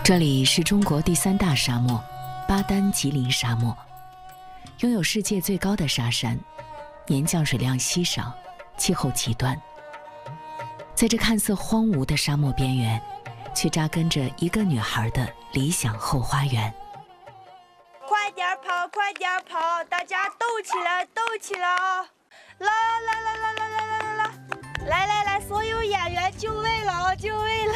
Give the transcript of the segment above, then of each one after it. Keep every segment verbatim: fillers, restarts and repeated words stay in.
这里是中国第三大沙漠巴丹吉林沙漠，拥有世界最高的沙山，年降水量稀少，气候极端。在这看似荒芜的沙漠边缘，却扎根着一个女孩的理想后花园。 快点跑，快点跑，大家斗起来，斗起来啊！来来来来来来来来来，来来来，所有演员就位了啊，就位了！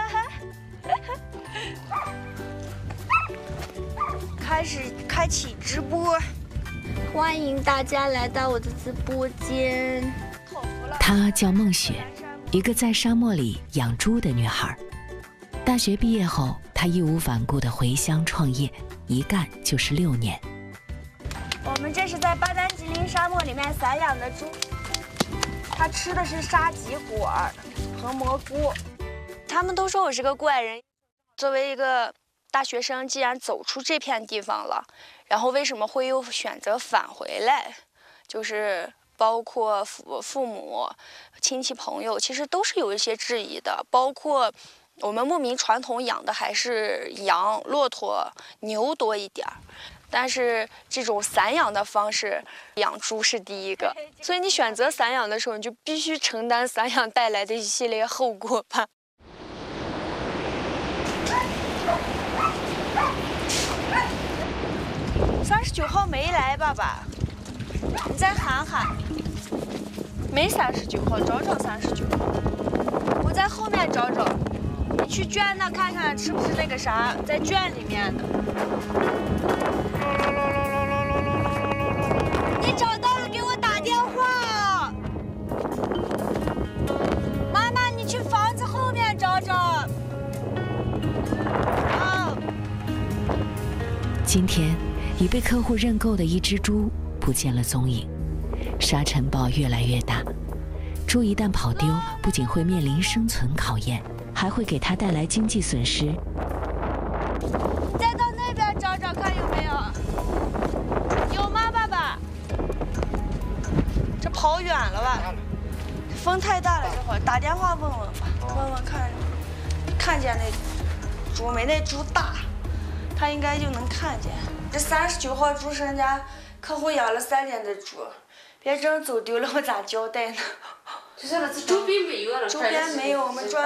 开始开启直播，欢迎大家来到我的直播间。 她叫孟雪，一个在沙漠里养猪的女孩。大学毕业后，她义无反顾地回乡创业，一干就是六年。 我们这是在巴丹吉林沙漠里面散养的猪，它吃的是沙棘果和蘑菇。他们都说我是个怪人。作为一个大学生，既然走出这片地方了，然后为什么会又选择返回来？就是包括父父母、亲戚朋友，其实都是有一些质疑的。包括我们牧民传统养的还是羊、骆驼、牛多一点儿，但是这种散养的方式养猪是第一个，所以你选择散养的时候，你就必须承担散养带来的一系列后果吧。三十九号没来，爸爸，你再喊喊。没三十九号，找找三十九号。我在后面找找，你去圈那看看是不是那个啥，在圈里面的。你找到了给我打电话。妈妈，你去房子后面找找。啊。 今天。已被客户认购的一只猪不见了踪影，沙尘暴越来越大，猪一旦跑丢，不仅会面临生存考验，还会给它带来经济损失。 再到那边找找看有没有，有吗，爸爸？这跑远了吧？风太大了，这会儿打电话问问吧，问问看，看见那猪没？那猪大，他应该就能看见。这三十九号猪是人家客户养了三年的猪，别真走丢了，我咋交代呢？ 就是周边没有了， 周边没有，我们专。